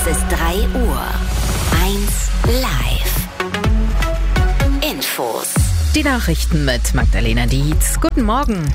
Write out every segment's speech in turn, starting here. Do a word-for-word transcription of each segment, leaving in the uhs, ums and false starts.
Es ist drei Uhr. eins live. Infos. Die Nachrichten mit Magdalena Dietz. Guten Morgen.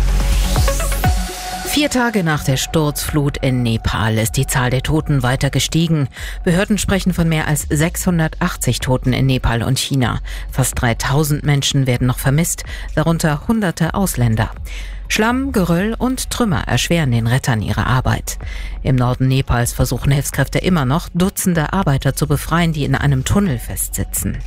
Vier Tage nach der Sturzflut in Nepal ist die Zahl der Toten weiter gestiegen. Behörden sprechen von mehr als sechshundertachtzig Toten in Nepal und China. Fast dreitausend Menschen werden noch vermisst, darunter hunderte Ausländer. Schlamm, Geröll und Trümmer erschweren den Rettern ihre Arbeit. Im Norden Nepals versuchen Hilfskräfte immer noch, Dutzende Arbeiter zu befreien, die in einem Tunnel festsitzen.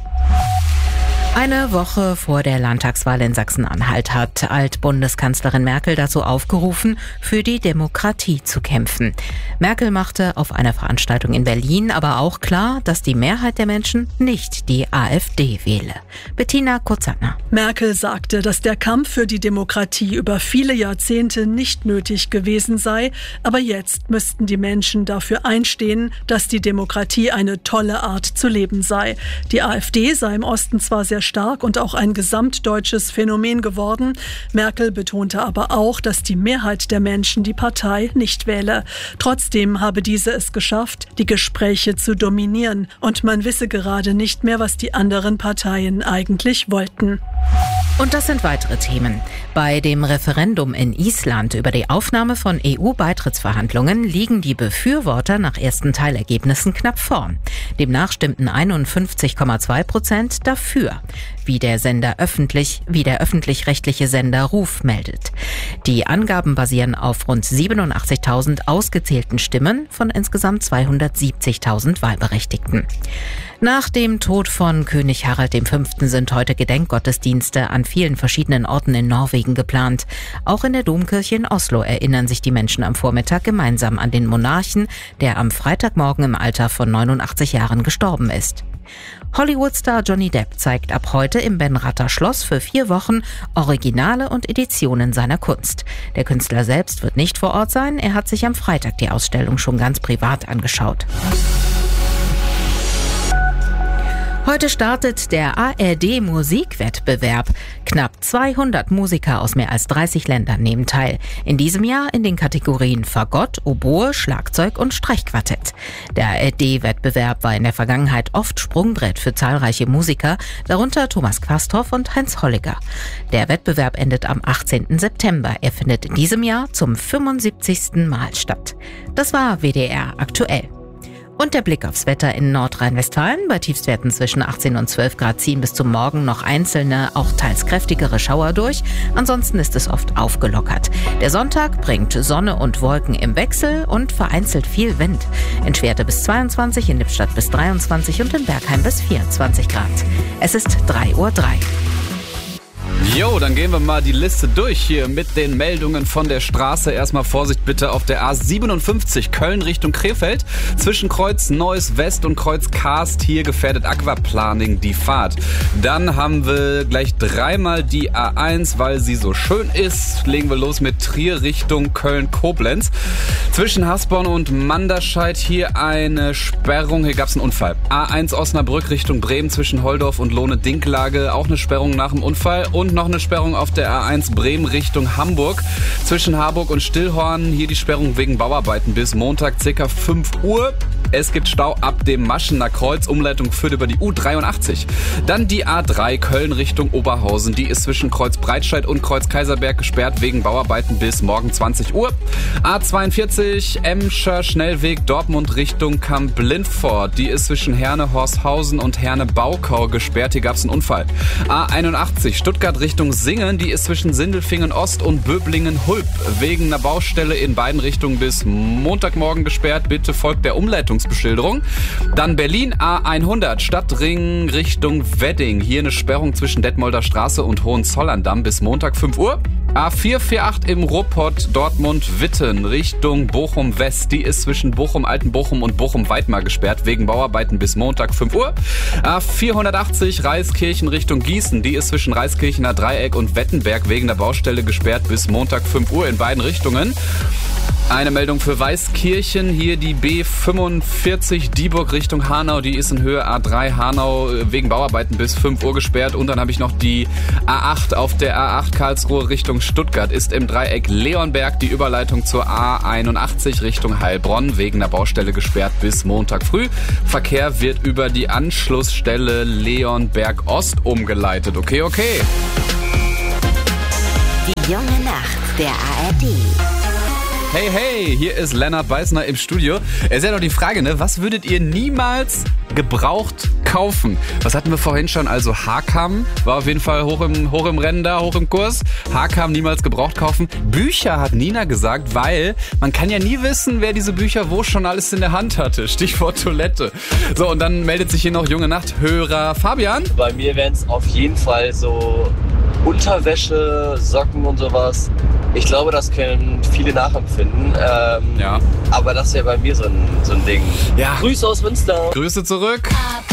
Eine Woche vor der Landtagswahl in Sachsen-Anhalt hat Altbundeskanzlerin Merkel dazu aufgerufen, für die Demokratie zu kämpfen. Merkel machte auf einer Veranstaltung in Berlin aber auch klar, dass die Mehrheit der Menschen nicht die AfD wähle. Bettina Kutzanner. Merkel sagte, dass der Kampf für die Demokratie über viele Jahrzehnte nicht nötig gewesen sei, aber jetzt müssten die Menschen dafür einstehen, dass die Demokratie eine tolle Art zu leben sei. Die AfD sei im Osten zwar sehr stark und auch ein gesamtdeutsches Phänomen geworden. Merkel betonte aber auch, dass die Mehrheit der Menschen die Partei nicht wähle. Trotzdem habe diese es geschafft, die Gespräche zu dominieren. Und man wisse gerade nicht mehr, was die anderen Parteien eigentlich wollten. Und das sind weitere Themen. Bei dem Referendum in Island über die Aufnahme von E U-Beitrittsverhandlungen liegen die Befürworter nach ersten Teilergebnissen knapp vorn. Demnach stimmten einundfünfzig Komma zwei Prozent dafür, wie der Sender öffentlich, wie der öffentlich-rechtliche Sender Ruf meldet. Die Angaben basieren auf rund siebenundachtzigtausend ausgezählten Stimmen von insgesamt zweihundertsiebzigtausend Wahlberechtigten. Nach dem Tod von König Harald der Fünfte sind heute Gedenkgottesdienste an vielen verschiedenen Orten in Norwegen geplant. Auch in der Domkirche in Oslo erinnern sich die Menschen am Vormittag gemeinsam an den Monarchen, der am Freitagmorgen im Alter von neunundachtzig Jahren gestorben ist. Hollywood-Star Johnny Depp zeigt ab heute im Benrather Schloss für vier Wochen Originale und Editionen seiner Kunst. Der Künstler selbst wird nicht vor Ort sein, er hat sich am Freitag die Ausstellung schon ganz privat angeschaut. Heute startet der A R D-Musikwettbewerb. Knapp zweihundert Musiker aus mehr als dreißig Ländern nehmen teil. In diesem Jahr in den Kategorien Fagott, Oboe, Schlagzeug und Streichquartett. Der A R D-Wettbewerb war in der Vergangenheit oft Sprungbrett für zahlreiche Musiker, darunter Thomas Quasthoff und Heinz Holliger. Der Wettbewerb endet am achtzehnten September. Er findet in diesem Jahr zum fünfundsiebzigsten Mal statt. Das war W D R aktuell. Und der Blick aufs Wetter in Nordrhein-Westfalen. Bei Tiefstwerten zwischen achtzehn und zwölf Grad ziehen bis zum Morgen noch einzelne, auch teils kräftigere Schauer durch. Ansonsten ist es oft aufgelockert. Der Sonntag bringt Sonne und Wolken im Wechsel und vereinzelt viel Wind. In Schwerte bis zweiundzwanzig, in Lippstadt bis dreiundzwanzig und in Bergheim bis vierundzwanzig Grad. Es ist drei Uhr drei. Jo, dann gehen wir mal die Liste durch hier mit den Meldungen von der Straße. Erstmal Vorsicht bitte auf der A siebenundfünfzig Köln Richtung Krefeld. Zwischen Kreuz Neuss West und Kreuz Karst. Hier gefährdet Aquaplaning die Fahrt. Dann haben wir gleich dreimal die A eins, weil sie so schön ist. Legen wir los mit Trier Richtung Köln-Koblenz. Zwischen Hasborn und Manderscheid hier eine Sperrung. Hier gab es einen Unfall. A eins Osnabrück Richtung Bremen zwischen Holdorf und Lohne-Dinklage. Auch eine Sperrung nach dem Unfall. Und noch eine Sperrung auf der A eins Bremen Richtung Hamburg. Zwischen Harburg und Stillhorn hier die Sperrung wegen Bauarbeiten bis Montag ca. fünf Uhr. Es gibt Stau ab dem Maschener Kreuz. Umleitung führt über die U dreiundachtzig. Dann die A drei Köln Richtung Oberhausen. Die ist zwischen Kreuz Breitscheid und Kreuz Kaiserberg gesperrt wegen Bauarbeiten bis morgen zwanzig Uhr. A zweiundvierzig Emscher Schnellweg Dortmund Richtung Kamp-Lindfort. Die ist zwischen Herne-Horshausen und Herne-Baukau gesperrt. Hier gab es einen Unfall. A einundachtzig Stuttgart Richtung Singen. Die ist zwischen Sindelfingen Ost und Böblingen-Hulp wegen einer Baustelle in beiden Richtungen bis Montagmorgen gesperrt. Bitte folgt der Umleitungsbeschilderung. Dann Berlin A hundert Stadtring Richtung Wedding. Hier eine Sperrung zwischen Detmolder Straße und Hohenzollern-Damm bis Montag fünf Uhr. A vier vier acht im Ruhrpott Dortmund-Witten Richtung Bochum-West. Die ist zwischen Bochum-Altenbochum und Bochum-Weidmar gesperrt wegen Bauarbeiten bis Montag fünf Uhr. A vierhundertachtzig Reiskirchen Richtung Gießen. Die ist zwischen Reiskirchener Dreieck und Wettenberg wegen der Baustelle gesperrt bis Montag fünf Uhr in beiden Richtungen. Eine Meldung für Weißkirchen, hier die B fünfundvierzig Dieburg Richtung Hanau, die ist in Höhe A drei Hanau wegen Bauarbeiten bis fünf Uhr gesperrt. Und dann habe ich noch die A acht auf der A acht Karlsruhe Richtung Richtung Stuttgart ist im Dreieck Leonberg die Überleitung zur A einundachtzig Richtung Heilbronn wegen der Baustelle gesperrt bis Montag früh. Verkehr wird über die Anschlussstelle Leonberg Ost umgeleitet. Okay, okay. Die junge Nacht der A R D. Hey, hey, hier ist Lennart Beißner im Studio. Es ist ja noch die Frage, ne? Was würdet ihr niemals gebraucht kaufen? Was hatten wir vorhin schon? Also Haarkamm war auf jeden Fall hoch im, hoch im Rennen da, hoch im Kurs. Haarkamm niemals gebraucht kaufen. Bücher hat Nina gesagt, weil man kann ja nie wissen, wer diese Bücher wo schon alles in der Hand hatte. Stichwort Toilette. So, und dann meldet sich hier noch junge Nachthörer Fabian. Bei mir wären es auf jeden Fall so Unterwäsche, Socken und sowas. Ich glaube, das können viele nachempfinden. Ähm, ja. Aber das ist ja bei mir so ein, so ein Ding. Ja. Grüße aus Münster. Grüße zurück.